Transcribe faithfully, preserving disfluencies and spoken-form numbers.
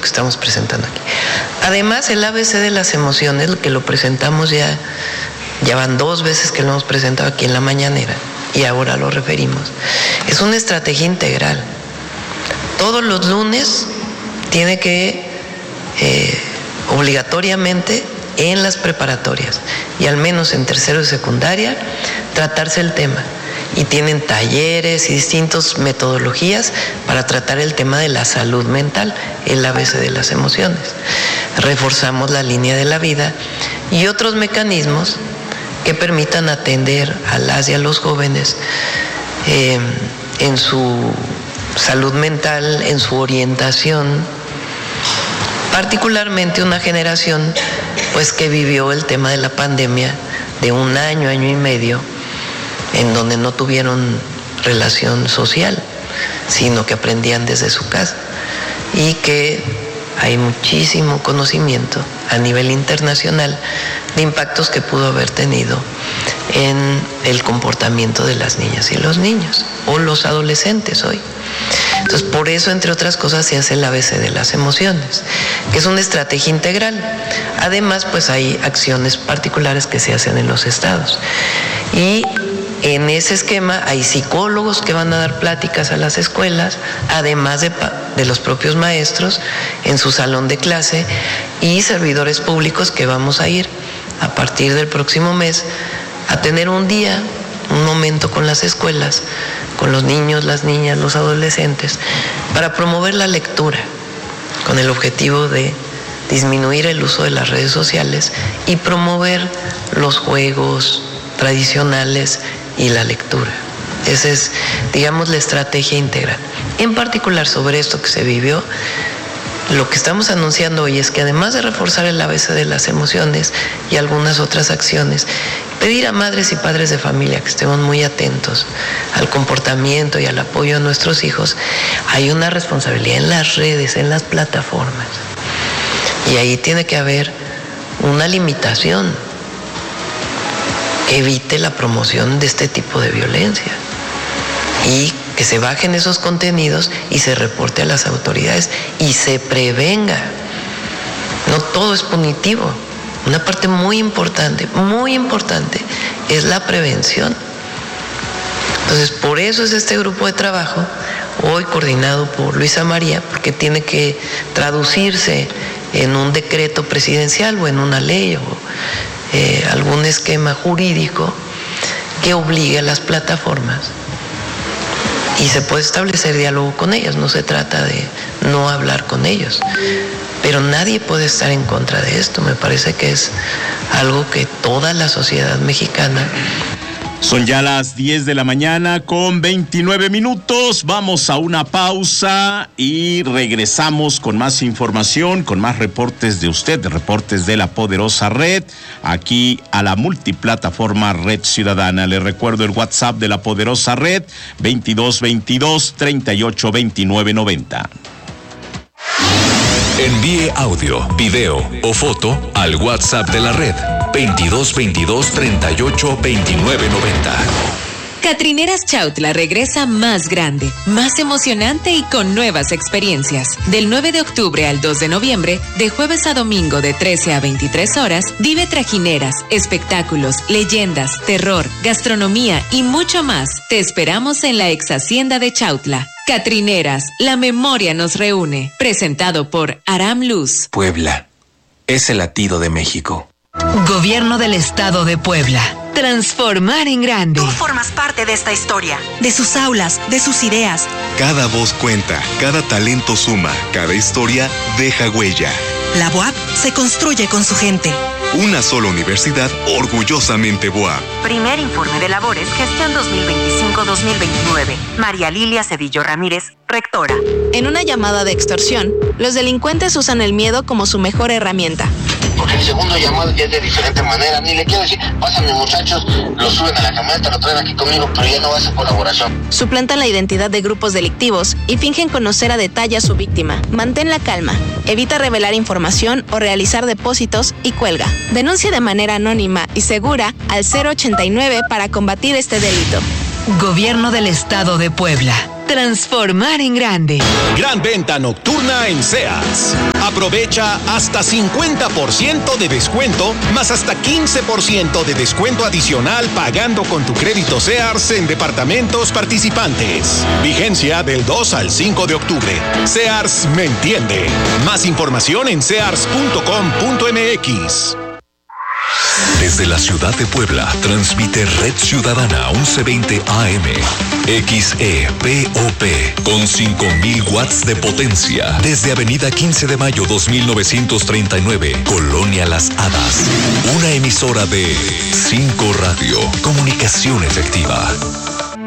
que estamos presentando aquí. Además, el A B C de las emociones, que lo presentamos ya, ya van dos veces que lo hemos presentado aquí en la mañanera y ahora lo referimos, es una estrategia integral. Todos los lunes tiene que eh, obligatoriamente en las preparatorias y al menos en tercero de secundaria tratarse el tema. Y tienen talleres y distintas metodologías para tratar el tema de la salud mental, el A B C de las emociones. Reforzamos la línea de la vida y otros mecanismos que permitan atender a las y a los jóvenes eh, en su salud mental, en su orientación, particularmente una generación pues que vivió el tema de la pandemia de un año, año y medio, en donde no tuvieron relación social, sino que aprendían desde su casa, y que hay muchísimo conocimiento a nivel internacional de impactos que pudo haber tenido en el comportamiento de las niñas y los niños, o los adolescentes hoy. Entonces, por eso, entre otras cosas, se hace el A B C de las emociones, que es una estrategia integral. Además, pues hay acciones particulares que se hacen en los estados. Y en ese esquema hay psicólogos que van a dar pláticas a las escuelas, además de, de los propios maestros en su salón de clase, y servidores públicos que vamos a ir a partir del próximo mes a tener un día, un momento con las escuelas, con los niños, las niñas, los adolescentes, para promover la lectura, con el objetivo de disminuir el uso de las redes sociales y promover los juegos tradicionales y la lectura. Esa es, digamos, la estrategia integral. En particular, sobre esto que se vivió, lo que estamos anunciando hoy es que además de reforzar el A B C de las emociones y algunas otras acciones, pedir a madres y padres de familia que estemos muy atentos al comportamiento y al apoyo a nuestros hijos. Hay una responsabilidad en las redes, en las plataformas, y ahí tiene que haber una limitación que evite la promoción de este tipo de violencia y que se bajen esos contenidos y se reporte a las autoridades y se prevenga. No todo es punitivo. Una parte muy importante, muy importante, es la prevención. Entonces, por eso es este grupo de trabajo, hoy coordinado por Luisa María, porque tiene que traducirse en un decreto presidencial o en una ley o Eh, algún esquema jurídico que obligue a las plataformas, y se puede establecer diálogo con ellas. No se trata de no hablar con ellos, pero nadie puede estar en contra de esto. Me parece que es algo que toda la sociedad mexicana. Son ya las diez de la mañana con veintinueve minutos. Vamos a una pausa y regresamos con más información, con más reportes de usted, reportes de la poderosa red, aquí a la multiplataforma Red Ciudadana. Le recuerdo el WhatsApp de la poderosa red, veintidós veintidós, treinta y ocho veintinueve noventa. Envíe audio, video o foto al WhatsApp de la red veintidós veintidós, treinta y ocho veintinueve noventa. Catrineras Chautla regresa más grande, más emocionante y con nuevas experiencias. Del nueve de octubre al dos de noviembre, de jueves a domingo de trece a veintitrés horas, vive trajineras, espectáculos, leyendas, terror, gastronomía y mucho más. Te esperamos en la ex hacienda de Chautla. Catrineras, la memoria nos reúne. Presentado por Aram Luz. Puebla es el latido de México. Gobierno del Estado de Puebla. Transformar en grande. Tú formas parte de esta historia, de sus aulas, de sus ideas. Cada voz cuenta, cada talento suma, cada historia deja huella. La B O A P se construye con su gente. Una sola universidad, orgullosamente B O A P. Primer informe de labores, gestión dos mil veinticinco dos mil veintinueve. María Lilia Cedillo Ramírez, rectora. En una llamada de extorsión, los delincuentes usan el miedo como su mejor herramienta. Porque el segundo llamado ya es de diferente manera. Ni le quiero decir, pásame muchachos, lo suben a la camioneta, lo traen aquí conmigo, pero ya no va a ser colaboración. Suplantan la identidad de grupos delictivos y fingen conocer a detalle a su víctima. Mantén la calma, evita revelar información o realizar depósitos y cuelga. Denuncia de manera anónima y segura al cero ochenta y nueve para combatir este delito. Gobierno del Estado de Puebla. Transformar en grande. Gran venta nocturna en Sears. Aprovecha hasta cincuenta por ciento de descuento, más hasta quince por ciento de descuento adicional pagando con tu crédito Sears en departamentos participantes. Vigencia del dos al cinco de octubre. Sears me entiende. Más información en sears punto com punto m x. Desde la ciudad de Puebla, transmite Red Ciudadana once veinte A M. X E P O P con cinco mil watts de potencia. Desde Avenida quince de mayo dos mil novecientos treinta y nueve, Colonia Las Hadas. Una emisora de cinco Radio. Comunicación efectiva.